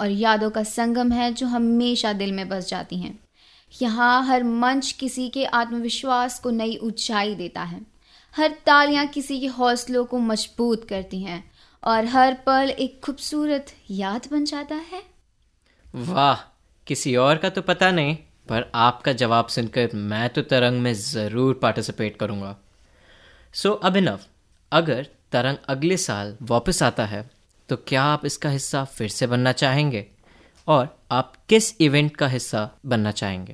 और यादों का संगम है जो हमेशा दिल में बस जाती हैं। यहाँ हर मंच किसी के आत्मविश्वास को नई ऊंचाई देता है, हर तालियां किसी के हौसलों को मजबूत करती हैं और हर पल एक खूबसूरत याद बन जाता है। वाह, किसी और का तो पता नहीं, पर आपका जवाब सुनकर मैं तो तरंग में ज़रूर पार्टिसिपेट करूँगा। सो अभिनव, अगर तरंग अगले साल वापस आता है तो क्या आप इसका हिस्सा फिर से बनना चाहेंगे, और आप किस इवेंट का हिस्सा बनना चाहेंगे?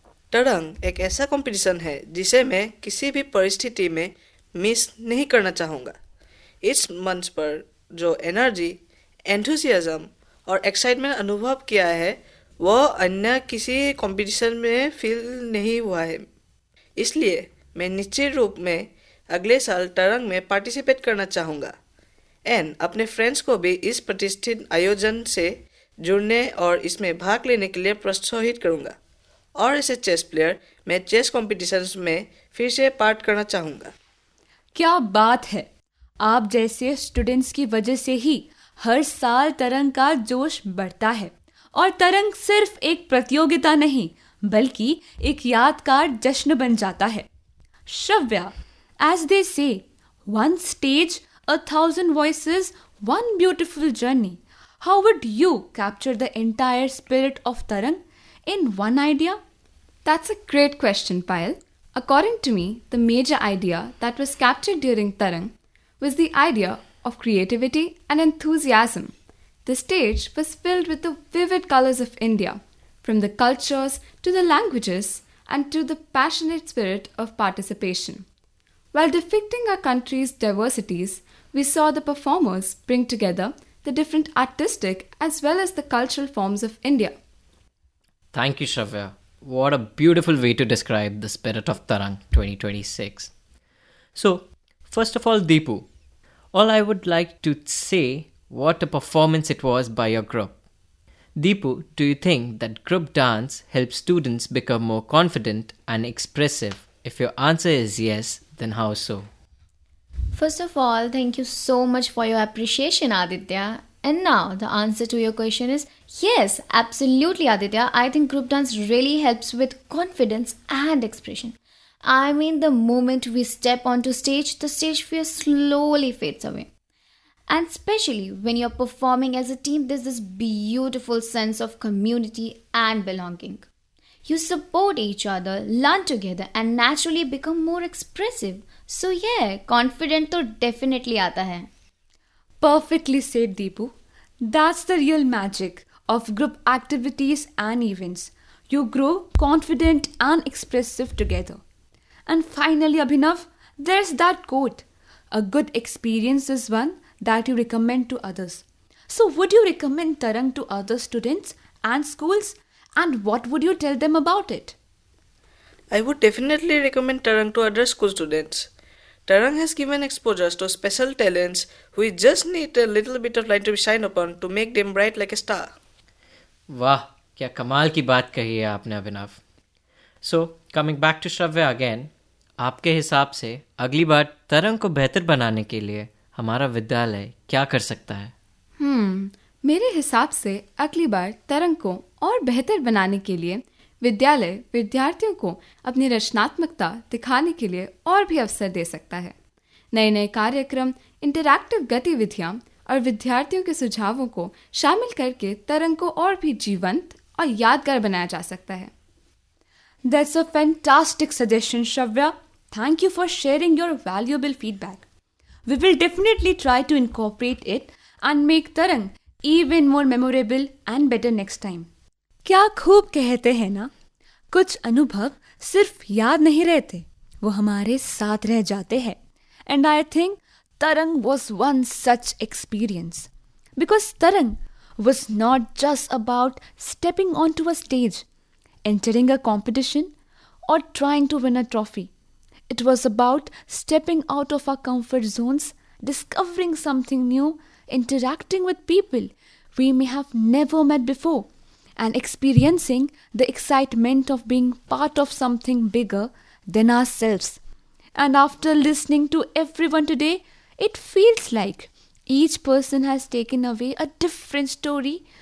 तरंग एक ऐसा कंपटीशन है जिसे मैं किसी भी परिस्थिति में मिस नहीं करना चाहूँगा। इस मंच पर जो एनर्जी, एंथुसियाज्म और एक्साइटमेंट अनुभव किया है वह अन्य किसी कंपटीशन में फील नहीं हुआ है। इसलिए मैं निश्चित रूप में अगले साल तरंग में पार्टिसिपेट करना चाहूँगा एंड अपने फ्रेंड्स को भी इस प्रतिष्ठित आयोजन से जुड़ने और इसमें भाग लेने के लिए प्रोत्साहित करूँगा। और ऐसे चेस प्लेयर मैं चेस कॉम्पिटिशन्स में फिर से पार्ट करना चाहूँगा। क्या बात है! आप जैसे स्टूडेंट्स की वजह से ही हर साल तरंग का जोश बढ़ता है और तरंग सिर्फ एक प्रतियोगिता नहीं बल्कि एक यादगार जश्न बन जाता है। Shravya, as they say, one stage, 1,000 voices, one beautiful journey. How would you capture the entire spirit of Tarang in one idea? That's a great question, Payal. According to me, the major idea that was captured during Tarang was the idea of creativity and enthusiasm. The stage was filled with the vivid colors of India, from the cultures to the languages and to the passionate spirit of participation. While depicting our country's diversities, we saw the performers bring together the different artistic as well as the cultural forms of India. Thank you, Shravya. What a beautiful way to describe the spirit of Tarang 2026. So, first of all, Deepu, all I would like to say what a performance it was by your group. Deepu, do you think that group dance helps students become more confident and expressive? If your answer is yes, then how so? First of all, thank you so much for your appreciation, Aditya. And now the answer to your question is yes, absolutely, Aditya. I think group dance really helps with confidence and expression. I mean, the moment we step onto stage, the stage fear slowly fades away. And especially when you're performing as a team, there's this beautiful sense of community and belonging. You support each other, learn together, and naturally become more expressive. So yeah, confident तो definitely आता है. Perfectly said, Deepu. That's the real magic of group activities and events. You grow confident and expressive together. And finally, Abhinav, there's that quote. A good experience is one that you recommend to others. So would you recommend Tarang to other students and schools? And what would you tell them about it? I would definitely recommend Tarang to other school students. Tarang has given exposure to special talents who just need a little bit of light to shine upon to make them bright like a star. वाह, क्या कमाल की बात कही है आपने अभिनव. So, coming back to Shravya again, आपके हिसाब से अगली बार तरंग को बेहतर बनाने के लिए हमारा विद्यालय क्या कर सकता है? मेरे हिसाब से अगली बार तरंग को और बेहतर बनाने के लिए विद्यालय विद्यार्थियों को अपनी रचनात्मकता दिखाने के लिए और भी अवसर दे सकता है. नए नए कार्यक्रम, इंटरैक्टिव गतिविधियां और विद्यार्थियों के सुझावों को शामिल करके तरंग को और भी जीवंत और यादगार बनाया जा सकता है. That's a fantastic suggestion, Shravya. Thank you for sharing your valuable feedback. We will definitely try to incorporate it and make Tarang even more memorable and better next time. क्या खूब कहते हैं ना, कुछ अनुभव सिर्फ याद नहीं रहते, वो हमारे साथ रह जाते हैं. And I think Tarang was one such experience. Because Tarang was not just about stepping onto a stage, entering a competition, or trying to win a trophy. It was about stepping out of our comfort zones, discovering something new, interacting with people we may have never met before, and experiencing the excitement of being part of something bigger than ourselves. And after listening to everyone today, it feels like each person has taken away a different story